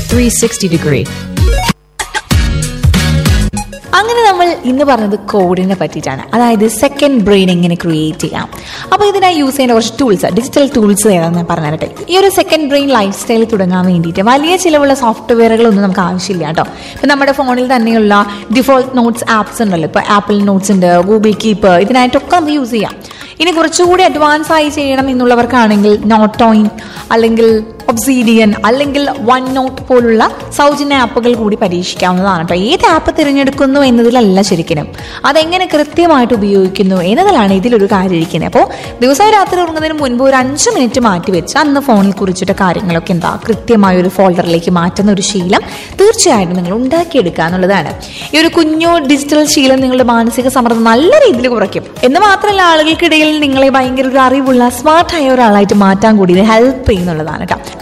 360-degree. അങ്ങനെ നമ്മൾ ഇന്ന് പറഞ്ഞത് കോഡിനെ പറ്റിയിട്ടാണ്. അതായത് സെക്കൻഡ് ബ്രെയിൻ എങ്ങനെ ക്രിയേറ്റ് ചെയ്യാം. അപ്പോൾ ഇതിനായി യൂസ് ചെയ്യുന്ന കുറച്ച് ടൂൾസ്, ഡിജിറ്റൽ ടൂൾസ് ഏതാണെന്ന് ഞാൻ പറഞ്ഞിട്ട്, ഈ ഒരു സെക്കൻഡ് ബ്രെയിൻ ലൈഫ് സ്റ്റൈൽ തുടങ്ങാൻ വേണ്ടിയിട്ട് വലിയ ചിലവുള്ള സോഫ്റ്റ്വെയറുകളൊന്നും നമുക്ക് ആവശ്യമില്ല കേട്ടോ. ഇപ്പം നമ്മുടെ ഫോണിൽ തന്നെയുള്ള ഡിഫോൾട്ട് നോട്ട്സ് ആപ്സ് ഉണ്ടല്ലോ, ഇപ്പോൾ ആപ്പിൾ നോട്ട്സ് ഉണ്ട്, ഗൂഗിൾ കീപ്പ്, ഇതിനായിട്ടൊക്കെ നമുക്ക് യൂസ് ചെയ്യാം. ഇനി കുറച്ചുകൂടി അഡ്വാൻസ് ആയി ചെയ്യണം എന്നുള്ളവർക്കാണെങ്കിൽ നോട്ടോയിൻ അല്ലെങ്കിൽ ഒബ്സീഡിയൻ അല്ലെങ്കിൽ വൺ നോട്ട് പോലുള്ള സൗജന്യ ആപ്പുകൾ കൂടി പരീക്ഷിക്കാവുന്നതാണ് കേട്ടോ. ഏത് ആപ്പ് തിരഞ്ഞെടുക്കുന്നു എന്നതിലല്ല ശരിക്കും, അതെങ്ങനെ കൃത്യമായിട്ട് ഉപയോഗിക്കുന്നു എന്നതിലാണ് ഇതിലൊരു കാര്യം ഇരിക്കുന്നത്. അപ്പോൾ ദിവസവും രാത്രി ഉറങ്ങുന്നതിന് മുൻപ് ഒരു 5 മിനിറ്റ് മാറ്റി വെച്ച് അന്ന് ഫോണിൽ കുറിച്ചിട്ട കാര്യങ്ങളൊക്കെ എന്താ കൃത്യമായ ഒരു ഫോൾഡറിലേക്ക് മാറ്റുന്ന ഒരു ശീലം തീർച്ചയായിട്ടും നിങ്ങൾ ഉണ്ടാക്കിയെടുക്കുക എന്നുള്ളതാണ്. ഈ ഒരു കുഞ്ഞു ഡിജിറ്റൽ ശീലം നിങ്ങളുടെ മാനസിക സമ്മർദ്ദം നല്ല രീതിയിൽ കുറയ്ക്കും എന്ന് മാത്രമല്ല, ആളുകൾക്കിടയിൽ നിങ്ങളെ ഭയങ്കര ഒരു അറിവുള്ള സ്മാർട്ടായ ഒരാളായിട്ട് മാറ്റാൻ കൂടി ഇത് ഹെൽപ്പ് ചെയ്യുന്നുള്ളതാണ് കേട്ടോ.